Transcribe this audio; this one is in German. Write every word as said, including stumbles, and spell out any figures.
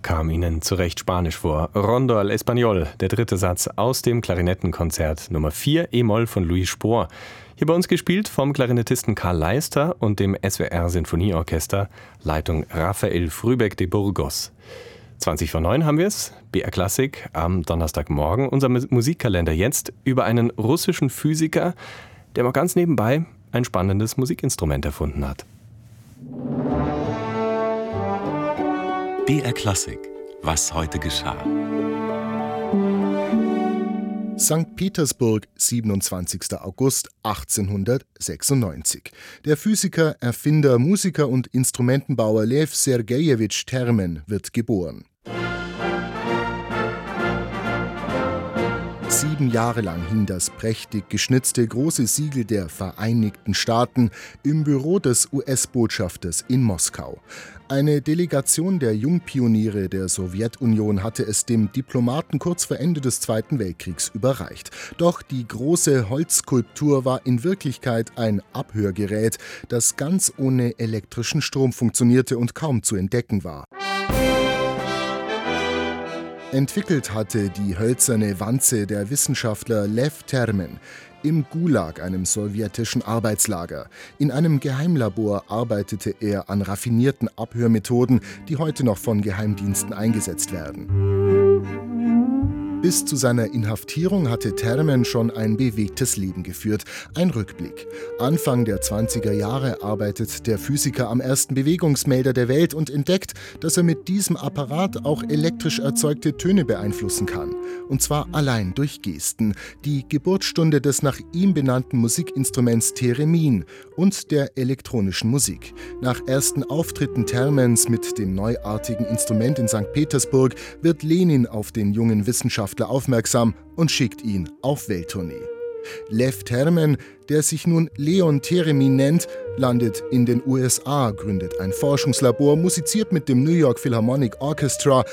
kam Ihnen zu Recht Spanisch vor. Rondo al Español, der dritte Satz aus dem Klarinettenkonzert Nummer vier E-Moll von Louis Spohr. Hier bei uns gespielt vom Klarinettisten Karl Leister und dem S W R-Sinfonieorchester, Leitung Rafael Frühbeck de Burgos. zwanzig vor neun haben wir es, B R Klassik am Donnerstagmorgen. Unser Musikkalender jetzt über einen russischen Physiker, der mal ganz nebenbei ein spannendes Musikinstrument erfunden hat. B R Klassik, was heute geschah. Sankt Petersburg, siebenundzwanzigster August achtzehnhundertsechsundneunzig. Der Physiker, Erfinder, Musiker und Instrumentenbauer Lew Sergejewitsch Termen wird geboren. Sieben Jahre lang hing das prächtig geschnitzte große Siegel der Vereinigten Staaten im Büro des U S-Botschafters in Moskau. Eine Delegation der Jungpioniere der Sowjetunion hatte es dem Diplomaten kurz vor Ende des Zweiten Weltkriegs überreicht. Doch die große Holzskulptur war in Wirklichkeit ein Abhörgerät, das ganz ohne elektrischen Strom funktionierte und kaum zu entdecken war. Entwickelt hatte die hölzerne Wanze der Wissenschaftler Lew Termen im Gulag, einem sowjetischen Arbeitslager. In einem Geheimlabor arbeitete er an raffinierten Abhörmethoden, die heute noch von Geheimdiensten eingesetzt werden. Bis zu seiner Inhaftierung hatte Termen schon ein bewegtes Leben geführt. Ein Rückblick. Anfang der zwanziger Jahre arbeitet der Physiker am ersten Bewegungsmelder der Welt und entdeckt, dass er mit diesem Apparat auch elektrisch erzeugte Töne beeinflussen kann. Und zwar allein durch Gesten. Die Geburtsstunde des nach ihm benannten Musikinstruments Theremin und der elektronischen Musik. Nach ersten Auftritten Termens mit dem neuartigen Instrument in Sankt Petersburg wird Lenin auf den jungen Wissenschaftler aufmerksam und schickt ihn auf Welttournee. Lew Termen, der sich nun Leon Theremin nennt, landet in den U S A, gründet ein Forschungslabor, musiziert mit dem New York Philharmonic Orchestra